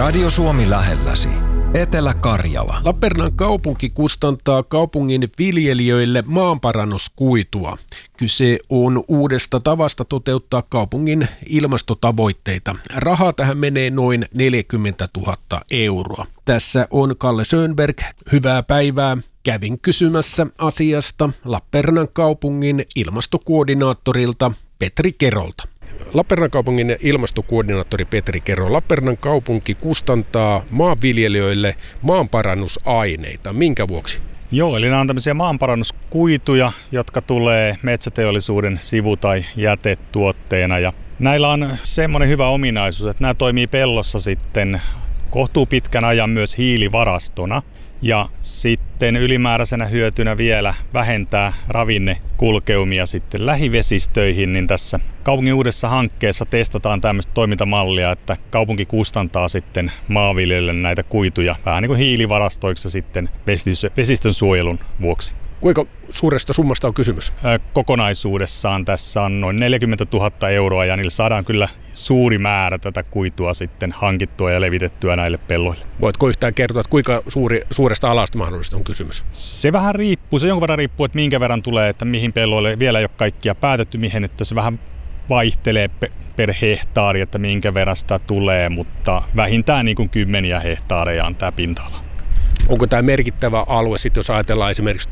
Radio Suomi lähelläsi. Etelä-Karjala. Lappeenrannan kaupunki kustantaa kaupungin viljelijöille maanparannuskuitua. Kyse on uudesta tavasta toteuttaa kaupungin ilmastotavoitteita. Rahaa tähän menee noin 40 000 euroa. Tässä on Kalle Schönberg. Hyvää päivää. Kävin kysymässä asiasta Lappeenrannan kaupungin ilmastokoordinaattorilta Petri Kerolta. Lappeenrannan kaupungin ilmastokoordinaattori Petri Kero. Lappeenrannan kaupunki kustantaa maanviljelijöille maanparannusaineita. Minkä vuoksi? Joo, eli nämä on tämmöisiä maanparannuskuituja, jotka tulee metsäteollisuuden sivu- tai jätetuotteena. Ja näillä on semmoinen hyvä ominaisuus, että nämä toimii pellossa sitten kohtuupitkän ajan myös hiilivarastona. Ja sitten ylimääräisenä hyötynä vielä vähentää ravinnekulkeumia sitten lähivesistöihin, niin tässä kaupungin uudessa hankkeessa testataan tämmöistä toimintamallia, että kaupunki kustantaa sitten maanviljelijöille näitä kuituja vähän niin kuin hiilivarastoiksi sitten vesistön suojelun vuoksi. Kuinka suuresta summasta on kysymys? Kokonaisuudessaan tässä on noin 40 000 euroa ja niillä saadaan kyllä suuri määrä tätä kuitua sitten hankittua ja levitettyä näille pelloille. Voitko yhtään kertoa, että kuinka suuresta alasta mahdollisesti on kysymys? Se vähän riippuu, se jonkun verran riippuu, että minkä verran tulee, että mihin pelloille vielä ei ole kaikkia päätetty, mihin, että se vähän vaihtelee per hehtaari, että minkä verran sitä tulee, mutta vähintään niin kuin 10 hehtaareja on tämä pinta-ala. Onko tämä merkittävä alue, sitten jos ajatellaan esimerkiksi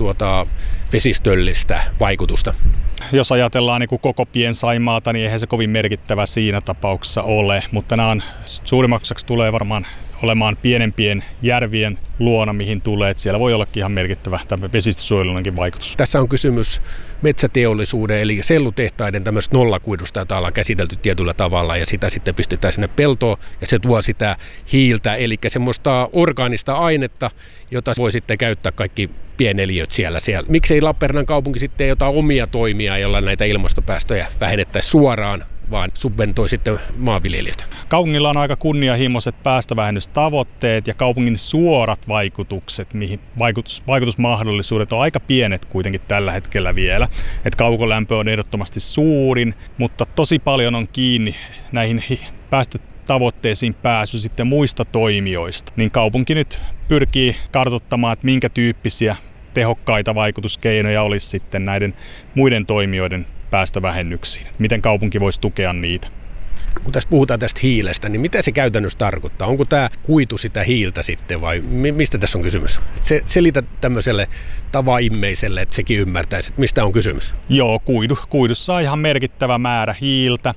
vesistöllistä vaikutusta? Jos ajatellaan niin kuin koko Pien-Saimaata, niin eihän se kovin merkittävä siinä tapauksessa ole, mutta nämä suurimmaksi tulee varmaan olemaan pienempien järvien luona, mihin tulee, että siellä voi ollakin ihan merkittävä tämä vesistösuojelunkin vaikutus. Tässä on kysymys metsäteollisuuden eli sellutehtaiden tämmöistä nollakuidusta, jota ollaan käsitelty tietyllä tavalla ja sitä sitten pistetään sinne peltoon ja se tuo sitä hiiltä, eli semmoista orgaanista ainetta, jota voi sitten käyttää kaikki pieneliöt siellä. Miksei Lappeenrannan kaupunki sitten jotain omia toimia, joilla näitä ilmastopäästöjä vähennettäisiin suoraan, vaan subventoi sitten maanviljelijöitä? Kaupungilla on aika kunnianhimoiset päästövähennystavoitteet ja kaupungin suorat vaikutukset, mihin vaikutusmahdollisuudet on aika pienet kuitenkin tällä hetkellä vielä. Et kaukolämpö on ehdottomasti suurin, mutta tosi paljon on kiinni näihin päästötavoitteisiin pääsy sitten muista toimijoista. Niin kaupunki nyt pyrkii kartoittamaan, että minkä tyyppisiä tehokkaita vaikutuskeinoja olisi sitten näiden muiden toimijoiden päästövähennyksiin. Miten kaupunki voisi tukea niitä? Kun tässä puhutaan tästä hiilestä, niin mitä se käytännössä tarkoittaa? Onko tämä kuitu sitä hiiltä sitten vai mistä tässä on kysymys? Selitä tämmöiselle tavaimmeiselle, että sekin ymmärtäisi, että mistä on kysymys. Joo, kuidussa on ihan merkittävä määrä hiiltä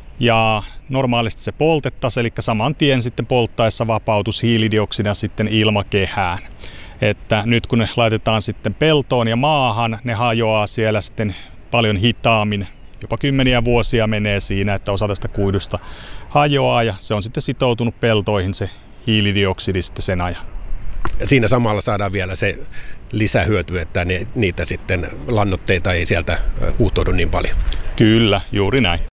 ja normaalisti se poltettaisiin, eli saman tien sitten polttaessa vapautus hiilidioksidia sitten ilmakehään. Että nyt kun ne laitetaan sitten peltoon ja maahan, ne hajoaa siellä sitten paljon hitaammin. Jopa 10 vuosia menee siinä, että osa tästä kuidusta hajoaa ja se on sitten sitoutunut peltoihin se hiilidioksidi sitten sen ajan. Ja siinä samalla saadaan vielä se lisähyöty, että niitä sitten lannoitteita ei sieltä huuhtoudu niin paljon. Kyllä, juuri näin.